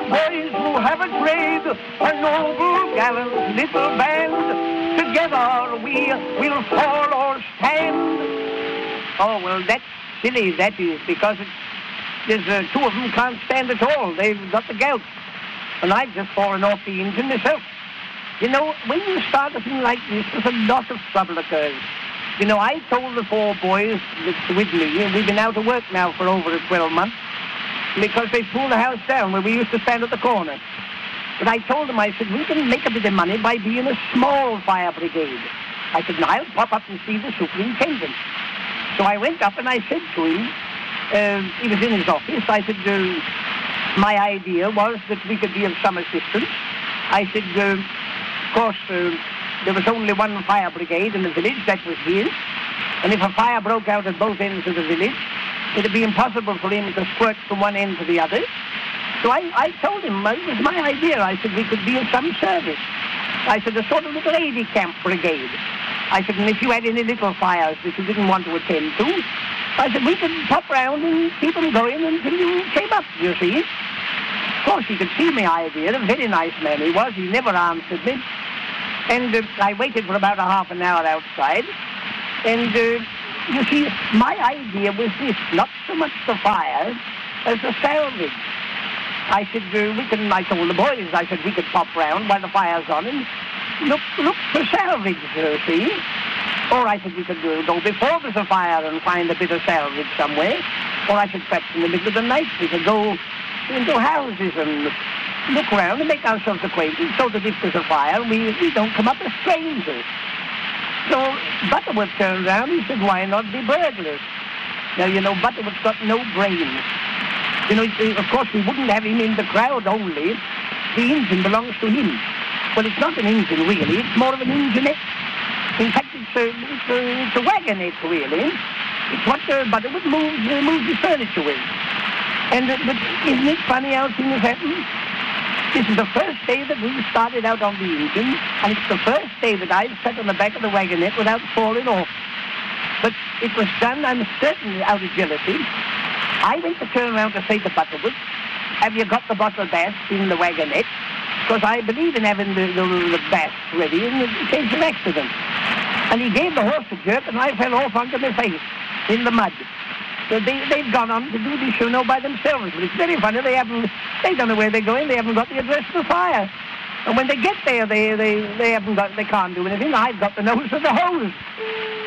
boys who have a trade, a noble, gallant little band. Together we will fall or stand. Oh, well, that's silly, that is, because there's two of them can't stand at all. They've got the gout. And I've just fallen off the engine myself. You know, when you start a thing like this, there's a lot of trouble occurs. You know, I told the four boys that's with me, we've been out of work now for over 12 months, because they pulled the house down where we used to stand at the corner. But I told them, I said, we can make a bit of money by being a small fire brigade. I said, now I'll pop up and see the superintendent. So I went up and I said to him, he was in his office, I said, my idea was that we could be of some assistance. I said, of course, there was only one fire brigade in the village, that was his. And if a fire broke out at both ends of the village, it'd be impossible for him to squirt from one end to the other. So I told him, it was my idea. I said, we could be of some service. I said, a sort of little aid camp brigade. I said, and if you had any little fires that you didn't want to attend to, I said, we could pop round and keep them going until you came up, you see. Of course, he could see my idea. A very nice man he was. He never answered me. And I waited for about a half an hour outside. And, you see, my idea was this, not so much the fire as the salvage. I said, I told the boys, I said, we could pop round while the fire's on and look for salvage, you see. Or I said, we could go before there's a fire and find a bit of salvage somewhere. Or I said, perhaps in the middle of the night, we could go into houses and look round and make ourselves acquainted so that if there's a fire, we don't come up as strangers. So Butterworth turned around and said, why not be burglars? Now, you know, Butterworth's got no brains. You know, of course, we wouldn't have him in the crowd only. The engine belongs to him. Well, it's not an engine, really. It's more of an enginette. In fact, it's a wagonette, really. It's what Butterworth moves his furniture with. And but isn't it funny how things happen? This is the first day that we started out on the engine, and it's the first day that I've sat on the back of the wagonette without falling off. But it was done, I'm certain, out of jealousy. I went to turn around to say to Butterworth, have you got the bottle bass in the wagonette? Because I believe in having the bass ready in case of accident. And he gave the horse a jerk, and I fell off onto my face in the mud. So they've gone on to do this show now by themselves. But it's very funny, they don't know where they're going, they haven't got the address of the fire. And when they get there, they can't do anything. I've got the nose of the hose.